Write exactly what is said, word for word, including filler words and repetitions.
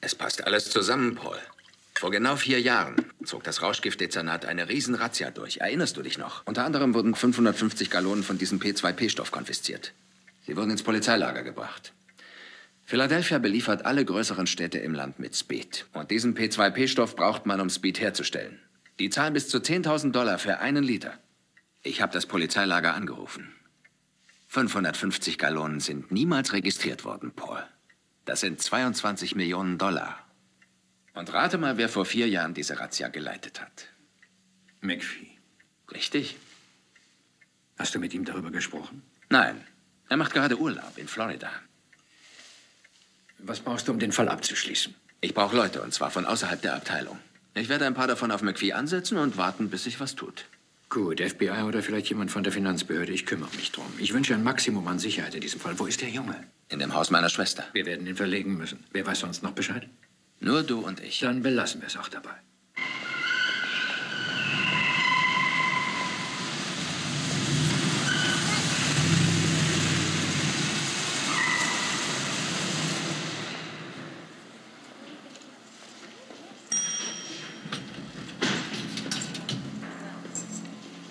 Es passt alles zusammen, Paul. Vor genau vier Jahren zog das Rauschgiftdezernat eine Riesenrazzia durch. Erinnerst du dich noch? Unter anderem wurden fünfhundertfünfzig Gallonen von diesem P zwei P-Stoff konfisziert. Sie wurden ins Polizeilager gebracht. Philadelphia beliefert alle größeren Städte im Land mit Speed. Und diesen P zwei P-Stoff braucht man, um Speed herzustellen. Die zahlen bis zu zehntausend Dollar für einen Liter. Ich habe das Polizeilager angerufen. fünfhundertfünfzig Gallonen sind niemals registriert worden, Paul. Das sind zweiundzwanzig Millionen Dollar. Und rate mal, wer vor vier Jahren diese Razzia geleitet hat. McPhee. Richtig? Hast du mit ihm darüber gesprochen? Nein. Er macht gerade Urlaub in Florida. Was brauchst du, um den Fall abzuschließen? Ich brauche Leute, und zwar von außerhalb der Abteilung. Ich werde ein paar davon auf McPhee ansetzen und warten, bis sich was tut. Gut, F B I oder vielleicht jemand von der Finanzbehörde. Ich kümmere mich drum. Ich wünsche ein Maximum an Sicherheit in diesem Fall. Wo ist der Junge? In dem Haus meiner Schwester. Wir werden ihn verlegen müssen. Wer weiß sonst noch Bescheid? Nur du und ich. Dann belassen wir es auch dabei.